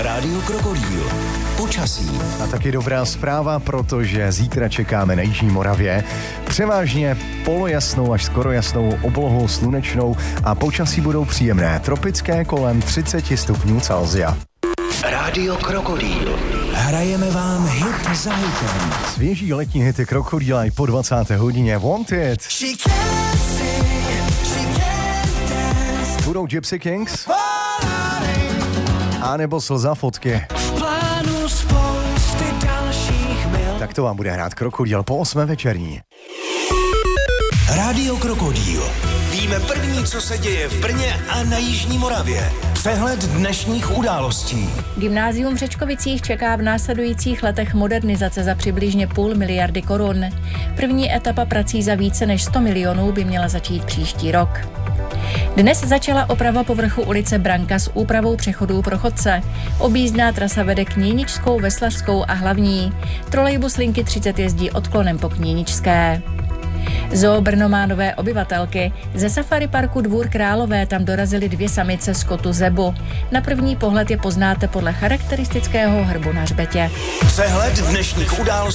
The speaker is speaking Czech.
Rádio Krokodýl. Počasí. A taky dobrá zpráva, protože zítra čekáme na jižní Moravě převážně polojasnou až skoro jasnou oblohou slunečnou a počasí budou příjemné, tropické kolem 30 stupňů Celsia. Rádio Krokodýl. Hrajeme vám hit za hitem. Svěží letní hity Krokodýla i po 20. hodině. Wanted. Budou Gypsy Kings? A nebo Slza fotky. Tak to vám bude hrát Krokodýl po 8 večerní. Rádio Krokodýl. Víme první, co se děje v Brně a na jižní Moravě. Přehled dnešních událostí. Gymnázium v Řečkovicích čeká v následujících letech modernizace za přibližně 0,5 miliardy korun. První etapa prací za více než 100 milionů by měla začít příští rok. Dnes začala oprava povrchu ulice Branka s úpravou přechodů pro chodce. Objízdná trasa vede Kněničskou, Veslařskou a Hlavní. Trolejbus linky 30 jezdí odklonem po Kněničské. Zoo Brno má nové obyvatelky. Ze safari parku Dvůr Králové tam dorazily 2 samice skotu zebu. Na první pohled je poznáte podle charakteristického hrbu na hřbetě. Přehled dnešních událostí.